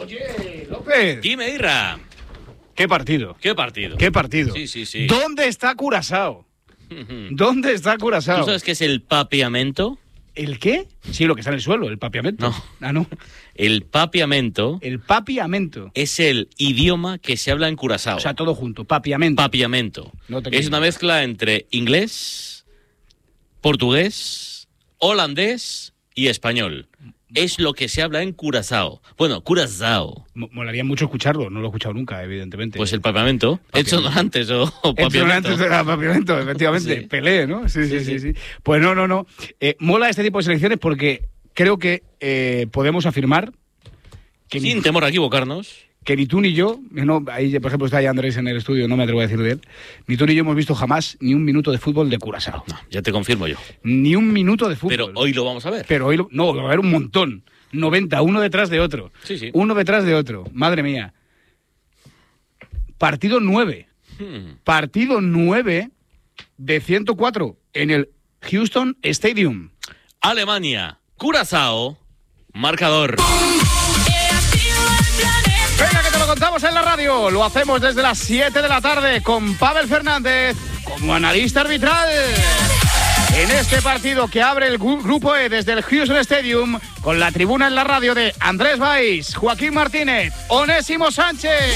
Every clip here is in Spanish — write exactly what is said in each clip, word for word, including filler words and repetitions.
Oye, López. Dime, Irra. ¿Qué partido? ¿Qué partido? ¿Qué partido? Sí, sí, sí. ¿Dónde está Curazao? ¿Dónde está Curazao? ¿Tú sabes qué es el papiamento? ¿El qué? Sí, lo que está en el suelo, el papiamento. No. Ah, no. El papiamento El papiamento. es el idioma que se habla en Curazao. O sea, todo junto, papiamento. Papiamento. No te Es quiero. una mezcla entre inglés, portugués, holandés y español. Es lo que se habla en Curazao. Bueno, Curazao. Mo- Molaría mucho escucharlo, no lo he escuchado nunca, evidentemente. Pues el papiamento. Papiamento. Hecho antes o, o El papiamento. antes era papiamento, efectivamente. Sí. Pelé, ¿no? Sí sí, Sí, sí, sí. sí. Pues no, no, no. Eh, mola este tipo de selecciones porque creo que eh, podemos afirmar que Sin ni, temor a equivocarnos. que ni tú ni yo, no, ahí por ejemplo está ahí Andrés en el estudio, no me atrevo a decir de él, ni tú ni yo hemos visto jamás ni un minuto de fútbol de Curazao. No, ya te confirmo yo. Ni un minuto de fútbol. Pero hoy lo vamos a ver. Pero hoy lo- no, va a haber un montón. noventa, uno detrás de otro. Sí, sí. Uno detrás de otro. Madre mía. Partido nueve. Hmm. Partido nueve de ciento cuatro en el Houston Stadium. Alemania, Curazao, marcador. Venga, que te lo contamos en la radio. Lo hacemos desde las siete de la tarde con Pavel Fernández como analista arbitral. En este partido que abre el gru- grupo E desde el Houston Stadium, con la tribuna en la radio de Andrés Valls, Joaquín Martínez, Onésimo Sánchez.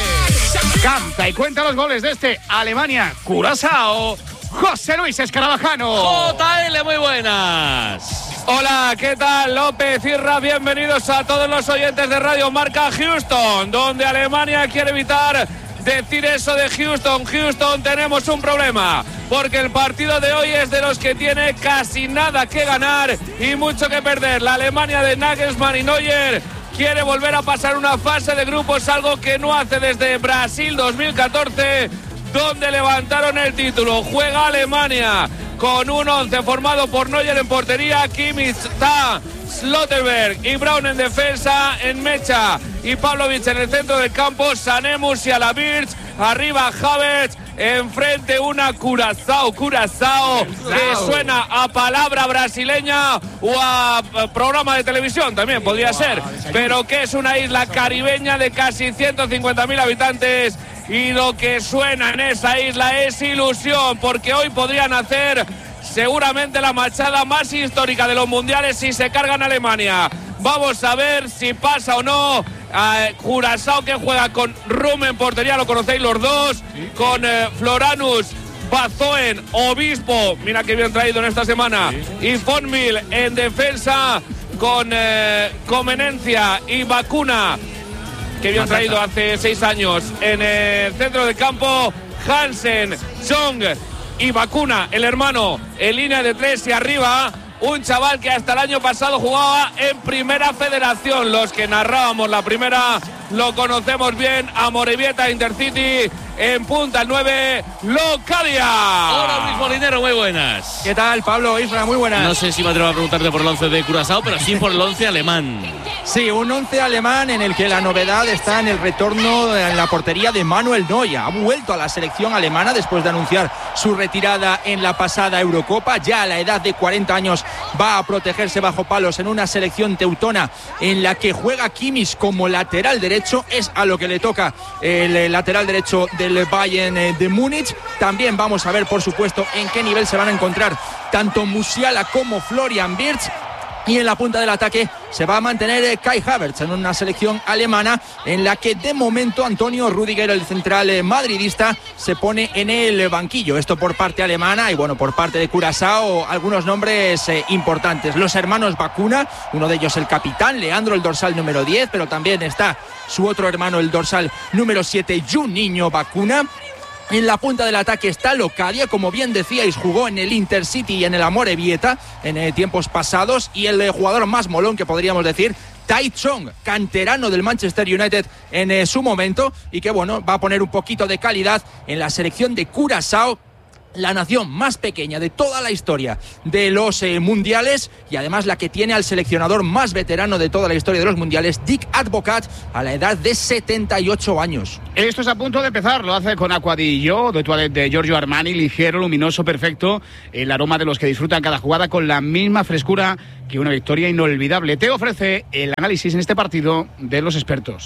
Canta y cuenta los goles de este Alemania-Curazao, José Luis Escarabajano. J L, muy buenas. Hola, ¿qué tal? López, Irra, bienvenidos a todos los oyentes de Radio Marca Houston, donde Alemania quiere evitar decir eso de Houston. Houston, tenemos un problema, porque el partido de hoy es de los que tiene casi nada que ganar y mucho que perder. La Alemania de Nagelsmann y Neuer quiere volver a pasar una fase de grupos, algo que no hace desde Brasil dos mil catorce, donde levantaron el título. Juega Alemania con un once formado por Neuer en portería, Kimmich, Tah, Slotterberg y Braun en defensa, en Mecha y Pavlovic en el centro del campo, Sané, Musiala, Birch, arriba Havertz, enfrente una Curazao, Curazao, que suena a palabra brasileña o a eh, programa de televisión también podría ser, pero que es una isla caribeña de casi ciento cincuenta mil habitantes. Y lo que suena en esa isla es ilusión, porque hoy podrían hacer seguramente la machada más histórica de los mundiales si se cargan a Alemania. Vamos a ver si pasa o no. Eh, Curazao, que juega con Rum en portería, lo conocéis los dos, con eh, Floranus, Bazoen, Obispo, mira que bien traído en esta semana, y Fonmil en defensa, con eh, Comenencia y Vacuna, que bien traído hace seis años en el centro del campo, Hansen, Jong y Vacuna, el hermano, en línea de tres y arriba, un chaval que hasta el año pasado jugaba en Primera Federación. Los que narrábamos la primera lo conocemos bien, Amorebieta, Intercity, en punta el nueve, Locadia. Hola Luis Molinero, muy buenas. ¿Qué tal, Pablo? Isra, muy buenas. No sé si me atrevo a preguntarte por el once de Curazao, pero sí por el once alemán. Sí, un once alemán en el que la novedad está en el retorno en la portería de Manuel Neuer. Ha vuelto a la selección alemana después de anunciar su retirada en la pasada Eurocopa. Ya a la edad de cuarenta años va a protegerse bajo palos en una selección teutona en la que juega Kimmich como lateral derecho. Es a lo que le toca el lateral derecho del Bayern de Múnich. También vamos a ver, por supuesto, en qué nivel se van a encontrar tanto Musiala como Florian Wirtz. Y en la punta del ataque se va a mantener Kai Havertz en una selección alemana en la que de momento Antonio Rüdiger, el central madridista, se pone en el banquillo. Esto por parte alemana y bueno, por parte de Curazao algunos nombres eh, importantes. Los hermanos Vacuna, uno de ellos el capitán, Leandro el dorsal número diez, pero también está su otro hermano el dorsal número siete, Juninho Vacuna. En la punta del ataque está Locadia, como bien decíais, jugó en el Intercity y en el Amorebieta en eh, tiempos pasados, y el eh, jugador más molón que podríamos decir, Tai Chong, canterano del Manchester United en eh, su momento, y que bueno, va a poner un poquito de calidad en la selección de Curazao, la nación más pequeña de toda la historia de los eh, mundiales, y además la que tiene al seleccionador más veterano de toda la historia de los mundiales, Dick Advocat, a la edad de setenta y ocho años. Esto es a punto de empezar, lo hace con Acqua di Gio, de toilette de Giorgio Armani, ligero, luminoso, perfecto, el aroma de los que disfrutan cada jugada con la misma frescura que una victoria inolvidable. Te ofrece el análisis en este partido de los expertos.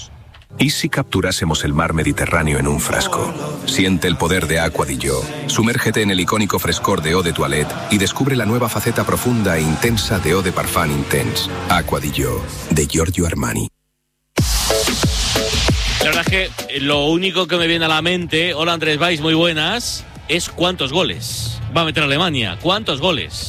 ¿Y si capturásemos el mar Mediterráneo en un frasco? Siente el poder de Aqua di Gio. Sumérgete en el icónico frescor de Eau de Toilette y descubre la nueva faceta profunda e intensa de Eau de Parfum Intense. Aqua di Gio, de Giorgio Armani. La verdad es que lo único que me viene a la mente, hola Andrés Valls, muy buenas, es cuántos goles va a meter Alemania. ¿Cuántos goles?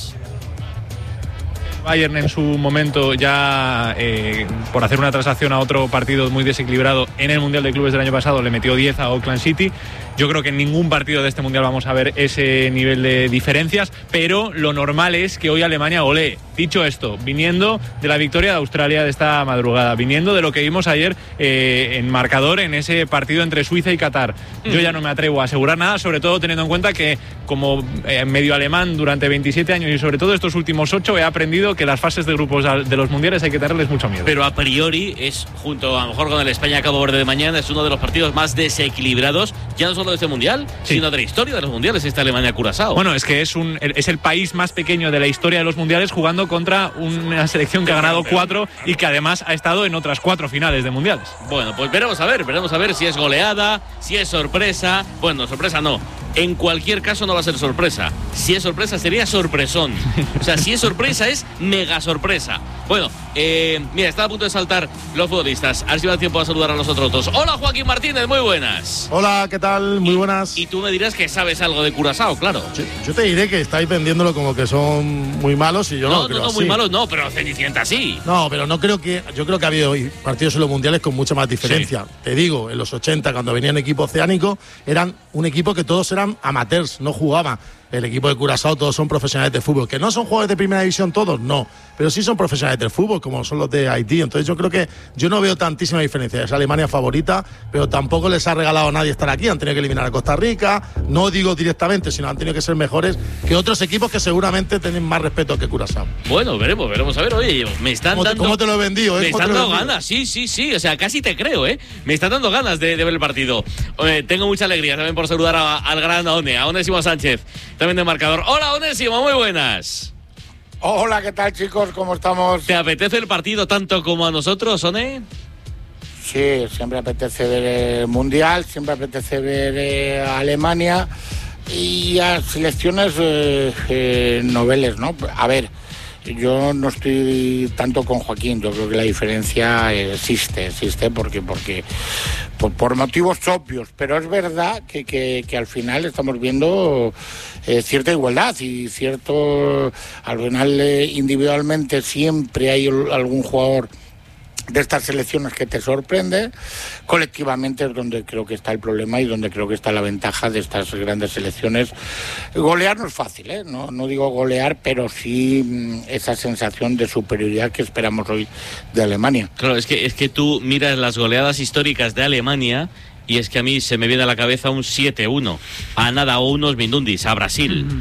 Bayern en su momento ya eh, por hacer una transacción a otro partido muy desequilibrado en el Mundial de Clubes del año pasado le metió diez a Auckland City. Yo creo que en ningún partido de este Mundial vamos a ver ese nivel de diferencias, pero lo normal es que hoy Alemania golee. Dicho esto, viniendo de la victoria de Australia de esta madrugada, viniendo de lo que vimos ayer eh, en marcador en ese partido entre Suiza y Qatar, yo ya no me atrevo a asegurar nada, sobre todo teniendo en cuenta que como eh, medio alemán durante veintisiete años y sobre todo estos últimos ocho he aprendido que las fases de grupos de los mundiales hay que tenerles mucho miedo. Pero a priori es, junto a lo mejor con el España-Cabo Verde de mañana, es uno de los partidos más desequilibrados, ya no solo de este mundial, sí, sino de la historia de los mundiales, esta Alemania-Curazao. Bueno, es que es, un, es el país más pequeño de la historia de los mundiales jugando contra una selección que ha ganado cuatro y que además ha estado en otras cuatro finales de mundiales. Bueno, pues veremos a ver, veremos a ver si es goleada, si es sorpresa. Bueno, sorpresa no. En cualquier caso no va a ser sorpresa. Si es sorpresa sería sorpresón. O sea, si es sorpresa es mega sorpresa. Bueno, eh, mira, está a punto de saltar los futbolistas. A ver si va a tiempo a saludar a los otros dos. Hola Joaquín Martínez, muy buenas. Hola, ¿qué tal? Muy y, buenas. Y tú me dirás que sabes algo de Curazao, claro. Yo, yo te diré que estáis vendiéndolo como que son muy malos y yo no, no creo No, no, así. muy malos no, pero Cenicienta sí. No, pero no creo que… Yo creo que ha habido hoy partidos en los mundiales con mucha más diferencia. Sí. Te digo, en los ochenta, cuando venían equipos oceánicos, eran un equipo que todos eran amateurs, no jugaban. El equipo de Curazao todos son profesionales de fútbol. ¿Que no son jugadores de primera división todos? No. Pero sí son profesionales del fútbol, como son los de Haití. Entonces yo creo que yo no veo tantísima diferencia. Es Alemania favorita, pero tampoco les ha regalado a nadie estar aquí. Han tenido que eliminar a Costa Rica. No digo directamente, sino han tenido que ser mejores que otros equipos que seguramente tienen más respeto que Curazao. Bueno, veremos, veremos. A ver, oye, me están ¿Cómo dando… Te, ¿Cómo te lo he vendido? Eh? Me están dando ganas, sí, sí, sí. O sea, casi te creo, ¿eh? Me están dando ganas de, de ver el partido. Oye, tengo mucha alegría también por saludar a, al gran One, a Onésimo Sánchez, también de marcador. Hola, Onésimo, muy buenas. Hola, ¿qué tal, chicos? ¿Cómo estamos? ¿Te apetece el partido tanto como a nosotros, One? Sí, siempre apetece ver el Mundial, siempre apetece ver eh, a Alemania y a selecciones eh, eh, noveles, ¿no? A ver, yo no estoy tanto con Joaquín, yo creo que la diferencia existe, existe porque, porque por, por motivos obvios, pero es verdad que, que, que al final estamos viendo eh, cierta igualdad y cierto, al final eh, individualmente siempre hay algún jugador de estas selecciones que te sorprende. Colectivamente es donde creo que está el problema y donde creo que está la ventaja de estas grandes selecciones. Golear no es fácil, ¿eh? no, no digo golear, pero sí mmm, esa sensación de superioridad que esperamos hoy de Alemania. Claro, es que, es que tú miras las goleadas históricas de Alemania y es que a mí se me viene a la cabeza un siete uno, a nada o unos Mindundis, a Brasil. Mm.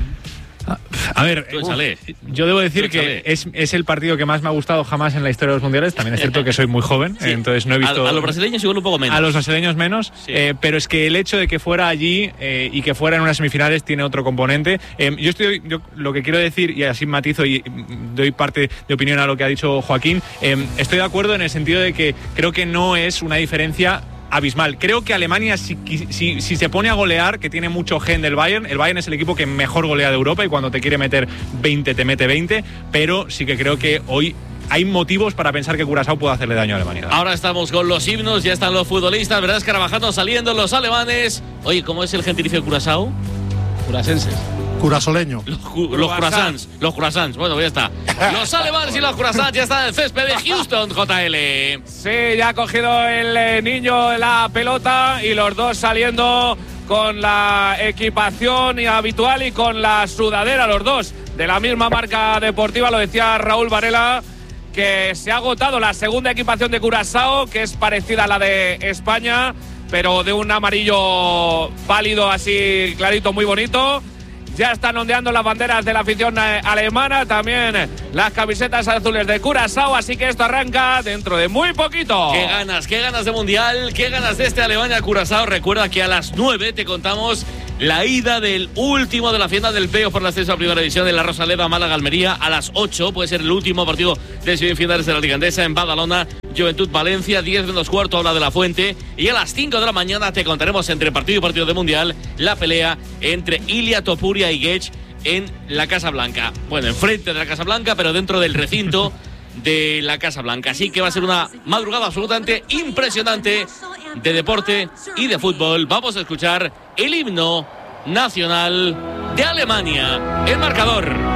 A ver, uf, yo debo decir que es, es el partido que más me ha gustado jamás en la historia de los mundiales. También es cierto que soy muy joven, sí. entonces no he visto… A, a los brasileños igual un poco menos. A los brasileños menos, sí. eh, pero es que el hecho de que fuera allí eh, y que fuera en unas semifinales tiene otro componente. Eh, yo estoy, yo lo que quiero decir, y así matizo y doy parte de opinión a lo que ha dicho Joaquín, eh, estoy de acuerdo en el sentido de que creo que no es una diferencia abismal. Creo que Alemania, si, si, si se pone a golear, que tiene mucho gen del Bayern, el Bayern es el equipo que mejor golea de Europa y cuando te quiere meter veinte, te mete veinte, pero sí que creo que hoy hay motivos para pensar que Curazao puede hacerle daño a Alemania. Ahora estamos con los himnos, ya están los futbolistas, ¿verdad? Escarabajando saliendo los alemanes. Oye, ¿cómo es el gentilicio de Curazao? Curasenses. Curasoleño. Los, los croissants. Los croissants. Bueno, ya está. Los alemanes y los croissants ya están en el césped de Houston, J L. Sí, ya ha cogido el eh, niño la pelota y los dos saliendo con la equipación habitual y con la sudadera, los dos de la misma marca deportiva. Lo decía Raúl Varela, que se ha agotado la segunda equipación de Curazao, que es parecida a la de España, pero de un amarillo pálido así clarito, muy bonito. Ya están ondeando las banderas de la afición alemana, también las camisetas azules de Curazao, así que esto arranca dentro de muy poquito. Qué ganas, qué ganas de Mundial, qué ganas de este Alemania-Curazao. Recuerda que a las nueve te contamos la ida del último de la final del playoff por la ascenso a primera división en la Rosaleda, Málaga, Almería, a las ocho. Puede ser el último partido de semifinales de la Liga Endesa en Badalona. Juventud Valencia, diez menos cuarto, habla de la Fuente. Y a las cinco de la mañana te contaremos entre partido y partido de Mundial la pelea entre Ilia Topuria y Gech en la Casa Blanca. Bueno, enfrente de la Casa Blanca, pero dentro del recinto de la Casa Blanca. Así que va a ser una madrugada absolutamente impresionante de deporte y de fútbol. Vamos a escuchar el himno nacional de Alemania. El marcador.